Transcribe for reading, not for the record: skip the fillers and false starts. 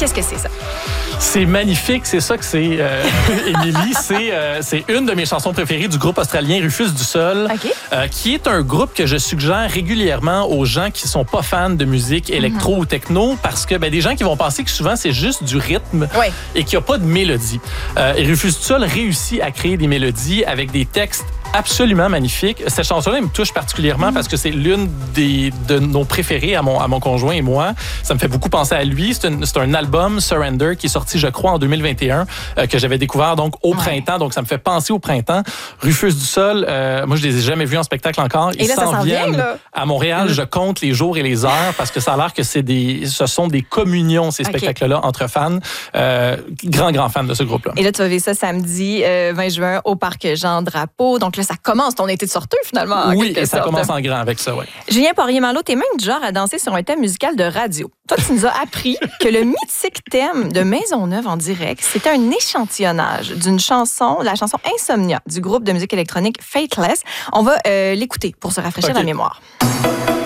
Qu'est-ce que c'est ça? C'est magnifique, c'est ça que c'est, Émilie. C'est une de mes chansons préférées du groupe australien Rufus du Sol, qui est un groupe que je suggère régulièrement aux gens qui sont pas fans de musique électro ou techno, parce que des gens qui vont penser que souvent c'est juste du rythme et qu'il n'y a pas de mélodie. Et Rufus du Sol réussit à créer des mélodies avec des textes absolument magnifique. Cette chanson-là me touche particulièrement parce que c'est l'une de nos préférées à mon conjoint et moi. Ça me fait beaucoup penser à lui. C'est un album, Surrender, qui est sorti, je crois, en 2021, que j'avais découvert donc au printemps. Donc, ça me fait penser au printemps. Rufus du Sol, moi, je les ai jamais vus en spectacle encore. Ils s'en viennent à Montréal. Je compte les jours et les heures parce que ça a l'air que ce sont des communions, ces spectacles-là, entre fans. Grand fan de ce groupe-là. Et là, tu vas vivre ça samedi 20 juin au Parc Jean-Drapeau. Donc là, ça commence ton été de sorteux, finalement. Oui, ça commence en grand avec ça, oui. Julien Poirier-Marleau, t'es même du genre à danser sur un thème musical de radio. Toi, tu nous as appris que le mythique thème de Maisonneuve en direct, c'était un échantillonnage d'une chanson, la chanson Insomnia du groupe de musique électronique Fateless. On va l'écouter pour se rafraîchir la mémoire.